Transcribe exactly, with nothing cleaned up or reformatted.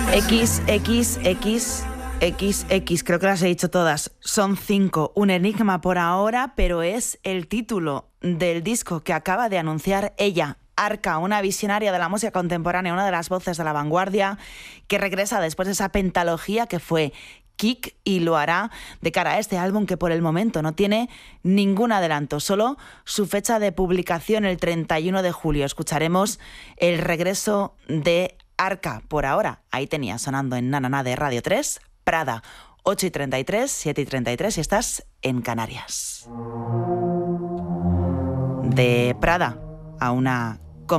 X, X, X, X, X, creo que las he dicho todas. Son cinco. Un enigma por ahora, pero es el título del disco que acaba de anunciar ella, Arca, una visionaria de la música contemporánea, una de las voces de la vanguardia, que regresa después de esa pentalogía que fue Kick, y lo hará de cara a este álbum que por el momento no tiene ningún adelanto, solo su fecha de publicación el treinta y uno de julio. Escucharemos el regreso de Arca por ahora. Ahí tenía sonando en Nanana de Radio tres, Prada, ocho y treinta y tres, siete y treinta y tres, y estás en Canarias. De Prada a una